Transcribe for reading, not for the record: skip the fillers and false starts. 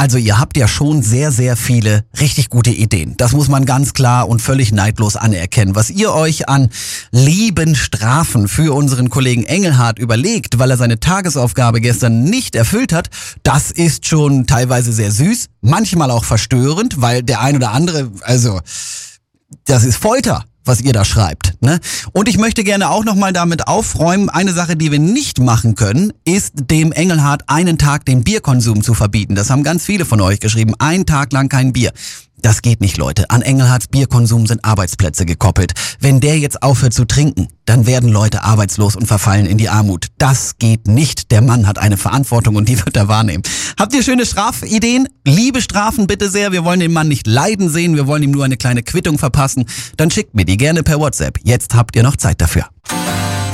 Also ihr habt ja schon sehr, sehr viele richtig gute Ideen. Das muss man ganz klar und völlig neidlos anerkennen. Was ihr euch an lieben Strafen für unseren Kollegen Engelhardt überlegt, weil er seine Tagesaufgabe gestern nicht erfüllt hat, das ist schon teilweise sehr süß, manchmal auch verstörend, weil der ein oder andere, also das ist Folter, was ihr da schreibt, ne? Und ich möchte gerne auch nochmal damit aufräumen, eine Sache, die wir nicht machen können, ist dem Engelhardt einen Tag den Bierkonsum zu verbieten. Das haben ganz viele von euch geschrieben, einen Tag lang kein Bier. Das geht nicht, Leute. An Engelhardts Bierkonsum sind Arbeitsplätze gekoppelt. Wenn der jetzt aufhört zu trinken, dann werden Leute arbeitslos und verfallen in die Armut. Das geht nicht. Der Mann hat eine Verantwortung und die wird er wahrnehmen. Habt ihr schöne Strafideen? Liebe Strafen bitte sehr. Wir wollen den Mann nicht leiden sehen. Wir wollen ihm nur eine kleine Quittung verpassen. Dann schickt mir die gerne per WhatsApp. Jetzt habt ihr noch Zeit dafür.